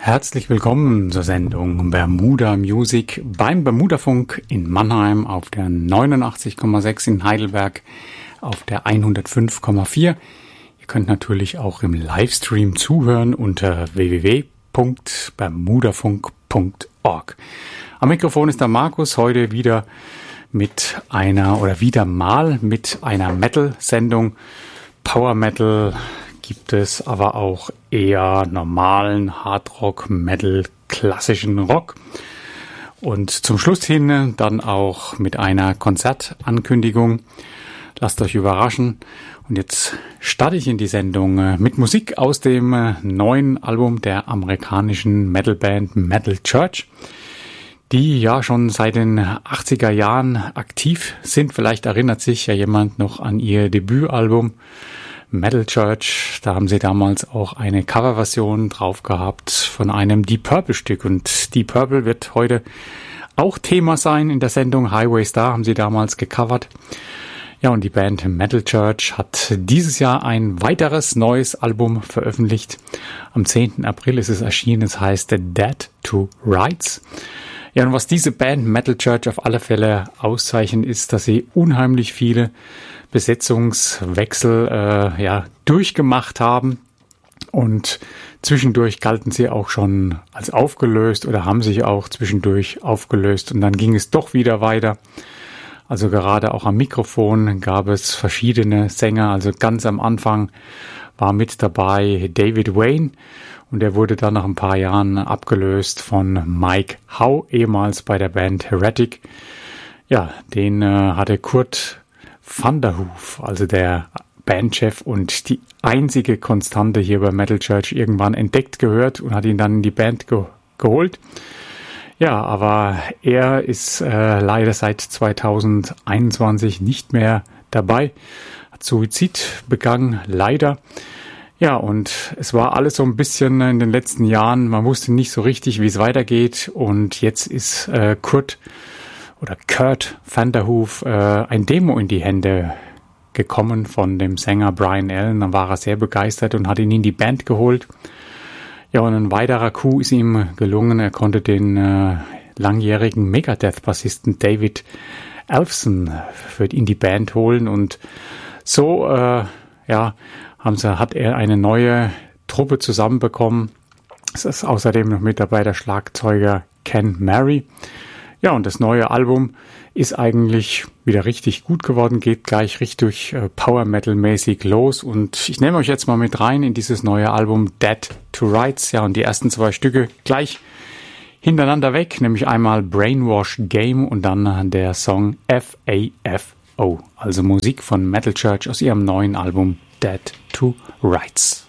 Herzlich willkommen zur Sendung Bermuda Music beim Bermudafunk in Mannheim auf der 89,6 in Heidelberg auf der 105,4. Ihr könnt natürlich auch im Livestream zuhören unter www.bermudafunk.org. Am Mikrofon ist der Markus, heute wieder mit einer Metal-Sendung. Power Metal gibt es, aber auch eher normalen Hardrock, Metal, klassischen Rock. Und zum Schluss hin dann auch mit einer Konzertankündigung. Lasst euch überraschen. Und jetzt starte ich in die Sendung mit Musik aus dem neuen Album der amerikanischen Metalband Metal Church, die ja schon seit den 80er Jahren aktiv sind. Vielleicht erinnert sich ja jemand noch an ihr Debütalbum Metal Church. Da haben sie damals auch eine Coverversion drauf gehabt von einem Deep Purple Stück. Und Deep Purple wird heute auch Thema sein in der Sendung. Highway Star haben sie damals gecovert. Ja, und die Band Metal Church hat dieses Jahr ein weiteres neues Album veröffentlicht. Am 10. April ist es erschienen. Es heißt Dead to Rights. Ja, und was diese Band Metal Church auf alle auszeichnet, ist, dass sie unheimlich viele Besetzungswechsel durchgemacht haben. Und zwischendurch galten sie auch schon als aufgelöst oder haben sich auch zwischendurch aufgelöst. Und dann ging es doch wieder weiter. Also gerade auch am Mikrofon gab es verschiedene Sänger. Also ganz am Anfang war mit dabei David Wayne. Und er wurde dann nach ein paar Jahren abgelöst von Mike Howe, ehemals bei der Band Heretic. Ja, den hatte Kurt van der Hoof, also der Bandchef und die einzige Konstante hier bei Metal Church, irgendwann entdeckt, gehört und hat ihn dann in die Band geholt. Ja, aber er ist leider seit 2021 nicht mehr dabei, hat Suizid begangen, leider. Ja, und es war alles so ein bisschen in den letzten Jahren, man wusste nicht so richtig, wie es weitergeht, und jetzt ist Kurt van der Hoof ein Demo in die Hände gekommen von dem Sänger Brian Allen. Dann war er sehr begeistert und hat ihn in die Band geholt. Ja, und ein weiterer Coup ist ihm gelungen. Er konnte den langjährigen Megadeth-Bassisten David Ellefson in die Band holen, und so hat er eine neue Truppe zusammenbekommen. Es ist außerdem noch mit dabei der Schlagzeuger Ken Mary. Ja, und das neue Album ist eigentlich wieder richtig gut geworden, geht gleich richtig Power Metal mäßig los, und ich nehme euch jetzt mal mit rein in dieses neue Album Dead to Rights. Ja, und die ersten zwei Stücke gleich hintereinander weg, nämlich einmal Brainwash Game und dann der Song FAFO, also Musik von Metal Church aus ihrem neuen Album Dead to Rights.